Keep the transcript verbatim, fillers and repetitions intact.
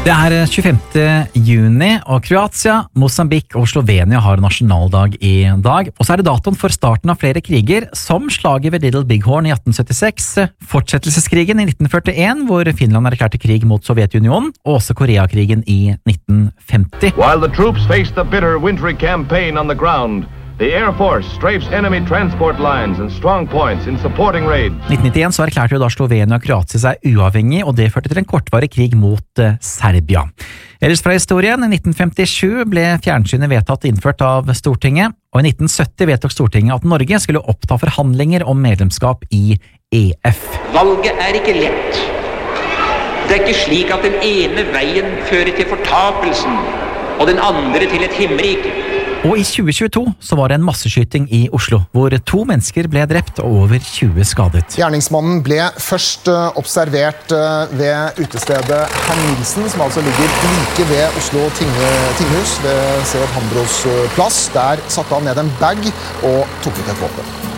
Det er tjuefemte juni, og Kroatia, Mosambik og Slovenia har nasjonaldag i dag. Og så er det datoen for starten av flere kriger, som slaget ved Little Bighorn i atten syttiseks, fortsettelseskrigen i nitten førtien, hvor Finland erklærte krig mot Sovjetunionen, og også Koreakrigen i nitten femti. While the troops faced the bitter wintry campaign on the ground, the Air Force strafes enemy transport lines and strong points in supporting raids. nitten nittien så erklærte jo da Slovenia og Kroatia seg uavhengig, og det førte til en kortvarig krig mot eh, Serbia. Ellers fra historien, i nitten femtisju ble fjernsynet vedtatt innført av Stortinget, og i nitten sytti vedtok Stortinget at Norge skulle oppta forhandlinger om medlemskap i E F. Valget er ikke lett. Det er ikke slik at den ene veien fører til fortapelsen, og den andre til et himmelrike. Og i tjue tjueto så var det en masseskyting i Oslo, hvor to mennesker ble drept og over tjue skadet. Gjerningsmannen ble først observert ved utestedet Herr Nilsen, som altså ligger like ved Oslo tinghus, ved Seat Hambros plass. Der satte han ned en bag og tok ut et våpen.